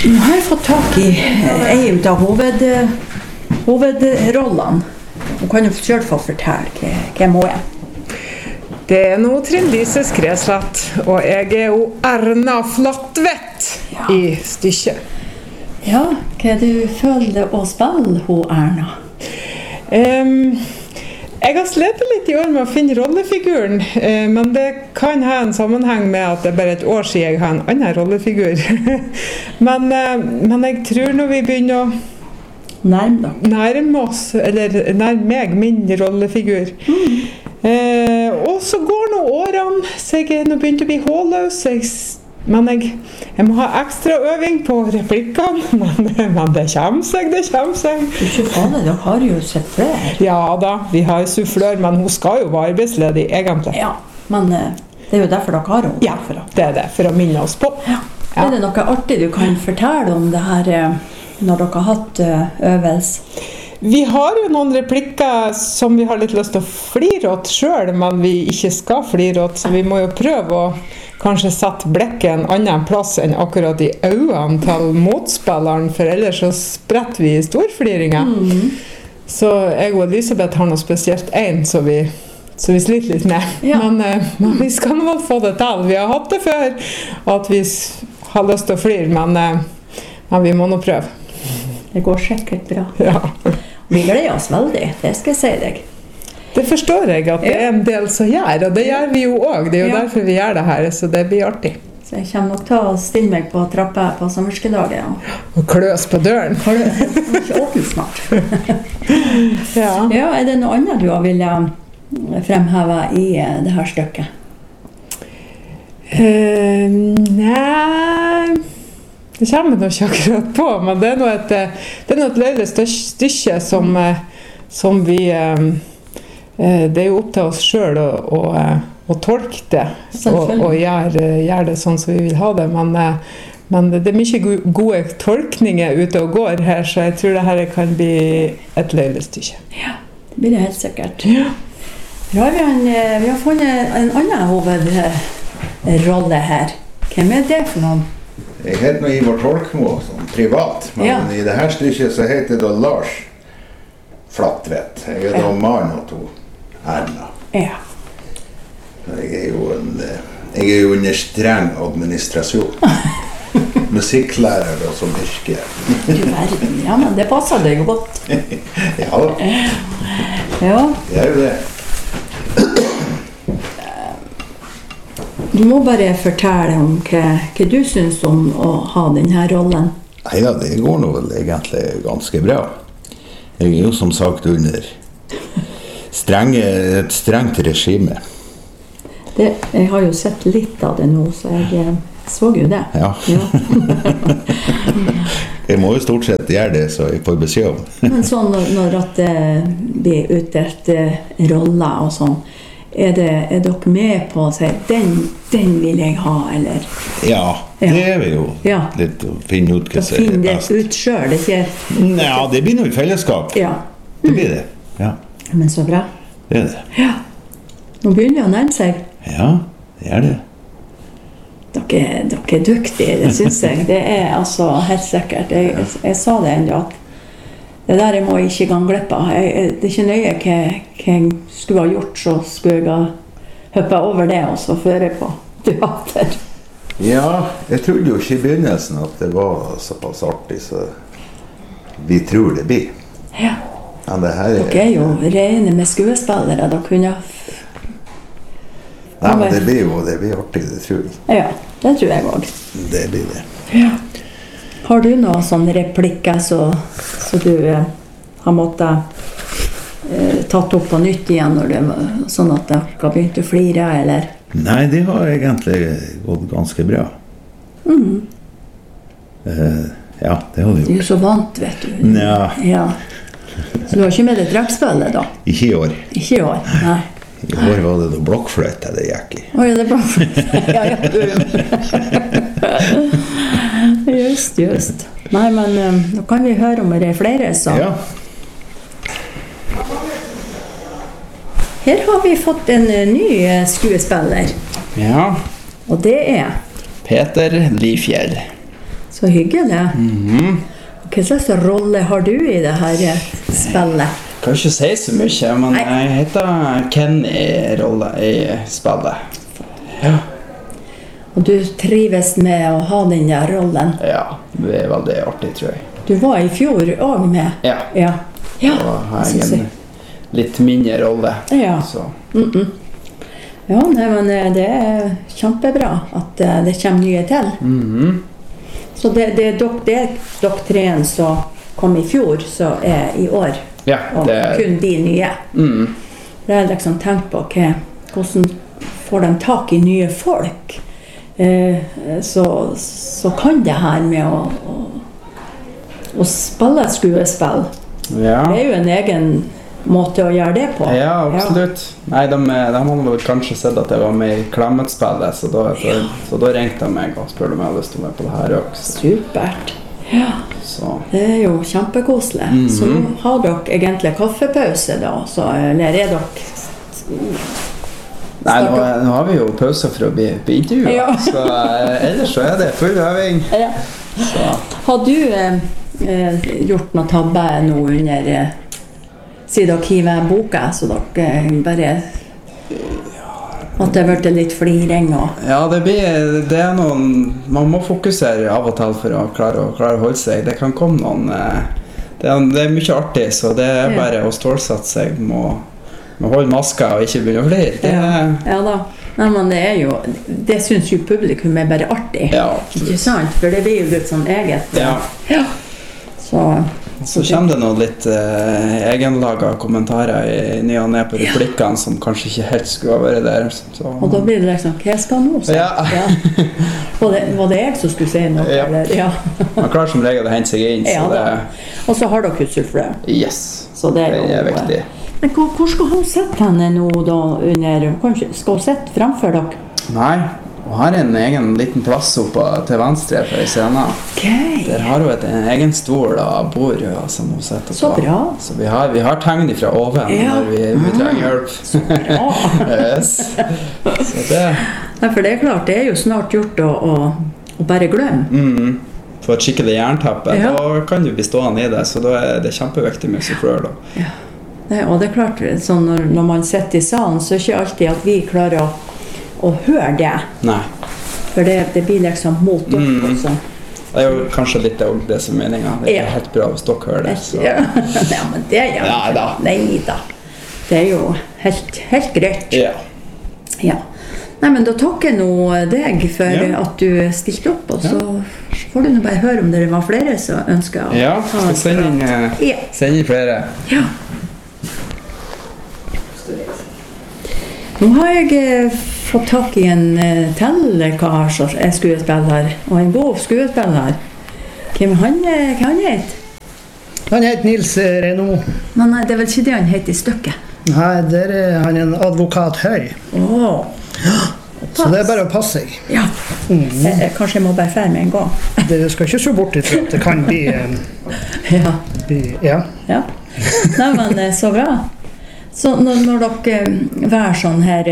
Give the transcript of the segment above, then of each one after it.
Nå har jeg fått tak I en av hovedrollene. Hun kan jo selv få fortelle hvem hun Det nå Trine Lise Skreslett, og jeg jo Erna Flatvedt I stykket. Ja, hva du føler å spille hun Erna? Jeg har slitt litt I år med å finne rollefiguren, men det kan ha en sammenheng med at det bare et år siden jeg har en annen rollefigur. men jeg tror når vi begynner å nærme oss, eller nærme meg min rollefigur. Og så går nå årene, så jeg nå begynt å bli håløs, men jeg må ha ekstra øving på replikkene, men det kommer seg. Du ikke faen det, dere har jo sett flere. Ja da, vi har sufflør, men hun skal jo være arbeidsledig egentlig. Ja, men det jo derfor dere har henne. Ja, det det, for å minne oss på. Ja. Det noe artig du kan fortelle om det her når dere har hatt øvelse? Vi har jo noen replikker som vi har litt lyst til å flire åt selv, men vi ikke skal flire åt, så vi må jo prøve å kanskje sette blikket en annen plass enn akkurat I øynene til motspilleren, for ellers så spretter vi I storfliringer. Så jeg og Elisabeth har noe spesielt en, så vi sliter litt med. Ja. Men vi skal nå få det til. Vi har hatt det før, at vi har lyst til å flire, men vi må nå prøve. Det går sikkert bra. Ja. Vi gleder oss veldig, det skal jeg si deg. Det forstår jeg at det en del som gjør, og det gjør vi jo også. Det jo derfor vi gjør det her, så det blir artig. Så jeg kommer nok til å stille meg på trappa på sommerskedagen. Ja. Og kløs på døren. Ikke åpne snart. Ja, det noe annet du vil fremheve I det her stykket? Nei... Det kommer nok ikke akkurat på, men det noe et løyelig stykke som vi... Det jo opp til oss selv å tolke det, og gjøre det sånn som vi vil ha det, men det mye gode tolkninger ute og går her, så jeg tror det her kan bli et løyelig stykke. Ja, det blir det helt sikkert. Ja. Vi har funnet en annen hovedrolle her. Hvem det for noen? Jeg heter nå Ivar Tolkmo, som privat, men I det her stykket så heter det Lars Flatvedt. Jeg da mann og to Erna. Ja. Jeg jo under streng administrasjon. Musikklærer da, som yrke. Du verden, ja, men det passer deg jo godt. Ja, det jo det. Du må bare fortelle om hva du synes om å ha denne rollen. Neida, det går nå vel egentlig ganske bra. Jeg jo som sagt under et strengt regime. Jeg har jo sett litt av det nå, så jeg så jo det. Ja. Jeg må jo stort sett gjøre det, så jeg får beskjed om. Men sånn når det blir utdelt roller og sånn, er dere med på å si den vil jeg ha, eller? Ja, det vi jo. Ja. Litt å finne ut hva som finne det ut selv, ikke? Ja, det blir noe I fellesskap. Ja. Det blir det, ja. Men så bra. Det det. Ja. Nå begynner det å nærme seg. Ja, det det. Dere dyktige, det synes jeg. Det altså helt sikkert. Jeg sa det enda at det der må jeg ikke gang glipp av. Det ikke nøye hva jeg skulle ha gjort, så skulle jeg ha hoppet over det og så føre på teater. Ja, jeg trodde jo ikke I begynnelsen at det var såpass artig, så vi tror det blir. Ja. Men det her dere jo rene med skuespillere. Dere kunne... Nei, men det blir artig, det tror jeg. Ja, det tror jeg også. Det blir det. Ja. Har du noen sånne replikker så du har måttet tatt opp på nytt igjen, sånn at dere har begynt å flire, eller? Nei, det har egentlig gått ganske bra. Ja, det har vi gjort. Du så vant, vet du. Ja. Så du har ikke med deg drakkspillet da? Ikke I år. Ikke I år, nei. I år var det noe blokkfløyte det gikk I. Åja, det blokkfløyte. Ja. Just. Nei, men nå kan vi høre om det flere, så. Ja. Her har vi fått en ny skuespiller. Ja. Og det Peter Lifjell. Så Så hyggelig. Hva slags rolle har du i det her spillet? Kan ikke si så mye, men jeg heter Kenny i rolle i spillet. Ja. Og du trives med å ha den der rollen? Ja, det er veldig artig, tror jeg. Du var i fjor også med? Ja. Ja. Da har jeg en litt mindre rolle. Ja. Så. Ja, nei, men det er kjempebra at det kommer nye til. Så det er dere tre som kom i fjor, som er i år. Ja, og kun de nye. Det er liksom tenkt på hvordan får de tak i nye folk. Så kan det her med å spille skuespill. Ja. Det er jo en egen måte å gjøre det på. Ja, absolutt. Nei, de hadde kanskje sett at jeg var med i Klemmet-spillet, så da ringte de meg og spurte om jeg hadde lyst til å være med på det her også. Supert. Ja, så. Det er jo kjempekoselig. Så nå har dere egentlig kaffepause da, så, eller er dere... Nei, nå har vi jo pause for å bli intervjuet, så ellers så er det full øving. Ja. Har du gjort noe tabbe nå under siden dere hiver boka, så dere bare at det har vært litt fliring og... Ja, det er noen... Man må fokusere av og til for å klare å holde seg. Det kan komme noen... Det er mye artig, så det er bare å stålsette seg med å holde maska og ikke begynne å flire. Ja da. Nei, men det er jo... Det synes jo publikum er bare artig. Ja, ikke sant? For det blir jo litt sånn eget. Ja. Så kommer det noen litt egenlaget kommentarer i ny og ned på replikkene som kanskje ikke helt skulle ha vært der. Så. Og da blir det liksom, hva skal nå si? Ja. Var det jeg som skulle si noe? Ja. Man klarer som regel å hente seg inn. Så og så har dere sufflør. Yes, så det er viktig. Men hvor skal hun sette henne nå da under? Skal hun sette fremfor dere? Nei. Hun har en egen liten plass oppe til venstre for i scenen. Okay. Der har hun en egen stol og bord som hun setter på. Så bra. Så vi har tegn fra oven når vi trenger hjelp. Så bra. Yes. Så det. Ja, for det er klart, det er jo snart gjort å bare glemme. Få et skikkelig jernteppe, da kan du bli stående i det, så da er det kjempeviktig med sufflør da. Ja. Og det er klart, sånn når man sitter i salen, så er det ikke alltid at vi klarer å høre det. Nei. For det blir liksom mot opp også. Det er jo kanskje litt det som er meningen. Det er helt bra hvis dere hører det. Så. Ja, men det er jo... Nei da. Det er jo helt greit. Ja. Nei, men da takker jeg nå deg for at du stilte opp, og så får du nå bare høre om det var flere som ønsker å... Ja, skal sende inn flere. Ja. Nå har jeg fått tak i en kar som er skuespiller, og en god skuespiller. Hva han heter? Han heter Nils Reno. Men det er vel ikke det han heter i stykket? Nei, der er han en advokat høy. Så det er bare å passe seg. Ja. Kanskje jeg må bare fære med en gang. Det skal ikke så bort til at det kan bli... Ja. Nei, men så bra. Så når dere vær sånn her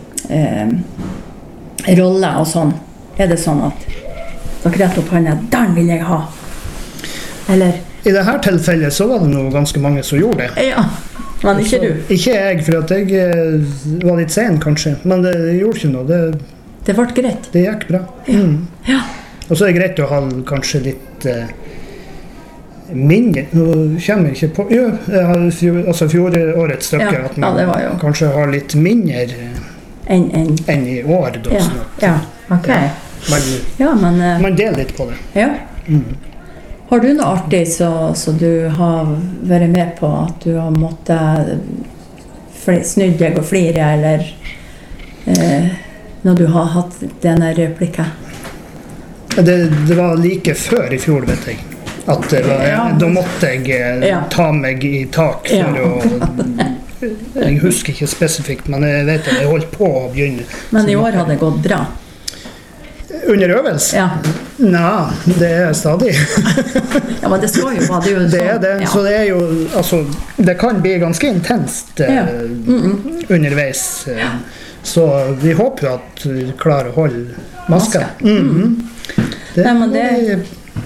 roller og sånn, er det sånn at dere retter opp hånda, den vil jeg ha? Eller? I dette tilfellet så var det noe ganske mange som gjorde det. Ja, men ikke du? Ikke jeg, for at jeg var litt sen kanskje, men det gjorde ikke noe. Det ble greit? Det gikk bra. Ja. Og så er det greit å ha kanskje litt... mindre, nå kommer jeg ikke på altså fjorårets stykker at man kanskje har litt mindre enn i år da, ok man deler litt på det. Har du noe artig så du har vært med på at du har måttet snudd deg og flire eller når du har hatt denne replikken? Det var like før i fjor, vet jeg. At da måtte jeg ta meg i tak for å... Jeg husker ikke spesifikt, men jeg vet at jeg holdt på å begynne. Men i år hadde det gått bra? Under øvelse? Ja. Nei, det er stadig. Ja, men det skal jo være det. Det er det, så det er jo... Altså, det kan bli ganske intenst underveis. Så vi håper jo at vi klarer å holde maska. Det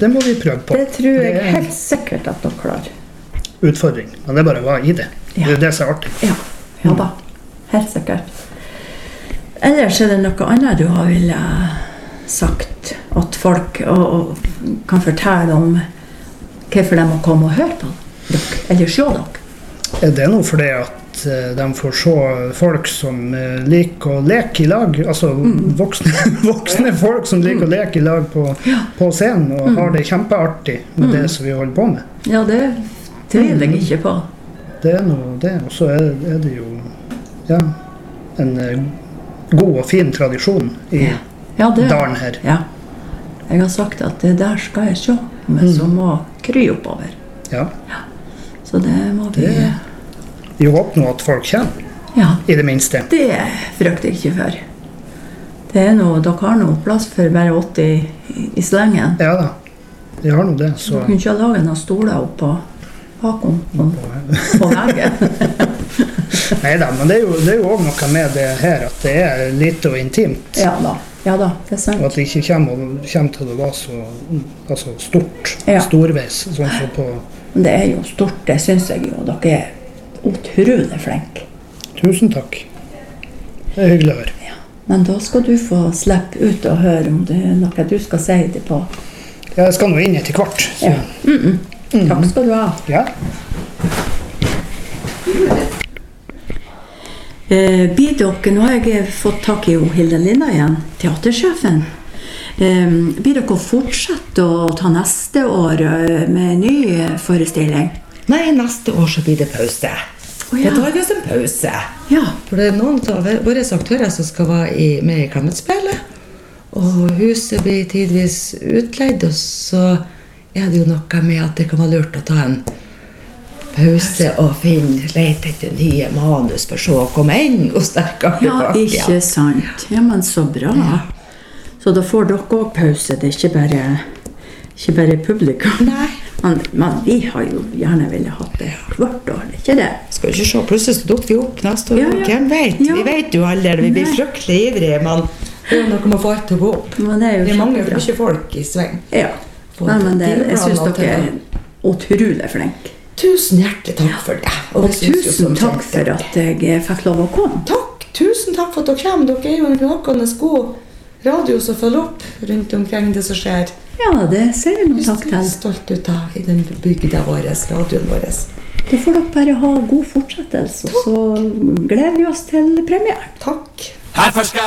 det må vi prøve på. Det tror jeg helt sikkert at dere klarer. Utfordring, men det er bare å være i det. Det er det som er artig. Ja da, helt sikkert. Ellers er det noe annet du har ville sagt at folk kan fortelle om hvorfor de må komme og høre på dere, eller se dere? Det er noe fordi at de får se folk som liker å leke i lag, altså voksne folk som liker å leke i lag på scenen og har det kjempeartig med det som vi holder på med. Ja, det tviler jeg ikke på. Det er noe det, og så er det jo en god og fin tradisjon i dalen her. Ja, jeg har sagt at det der skal jeg se, men så må kry oppover. Ja. Så det må vi håper nå at folk kommer, i det minste. Det frykter jeg ikke for. Det er noe, dere har noe plass for bare 80 i slengen. Ja da, de har noe det. Så. Du kunne ikke lage noen stoler opp bakom på veggen. Neida, men det er jo også noe med det her, at det er lite og intimt. Ja da, det er sant. Og at det ikke kommer til å være så stort, storveis, sånn som på... Det er jo stort, det synes jeg jo. Dere er utrolig flinke. Tusen takk. Det er hyggelig å høre. Ja. Men da skal du få slippe ut og høre om det er noe du skal si det på. Ja, jeg skal nå inn etter kvart. Ja. Takk skal du ha. Ja. Blir dere, nå har jeg fått tak i Hilde Linda igjen, teatersjefen. Blir dere fortsette å ta neste år med en ny forestilling? Nei, neste år så blir det pause. Det tar vi oss en pause. Ja. For det er noen av våre aktører som skal være med i Klemetsspillet. Og huset blir tidvis utleid, og så er det jo noe med at det kan være lurt å ta en pause og lete etter nye manus for så å komme inn og sterke tilbake. Ja, ikke sant. Ja, men så bra. Ja. Så da får dere også pause, det er ikke bare publikum. Nei. Men vi har jo gjerne ville hatt det hvert år, ikke det? Skal vi ikke se, plutselig så dukker vi opp neste år. Hvem vet? Ja. Vi vet jo aldri, vi blir fryktelig ivrige, men det er noe med å få alt til å gå opp. Det mangler mye folk i sveng. Ja, men jeg synes dere er utrolig flinke. Tusen hjertelig takk for det. Og tusen takk for at jeg fikk lov å komme. Takk, tusen takk for at dere kommer. Dere er jo en knakende god radio som følger opp rundt omkring det som skjer. Ja, det ser jeg noe takk til. Jeg er stolt ut av i den bygda vår, radioen vår. Da får dere bare ha god fortsettelse, og så gleder vi oss til premieren. Takk.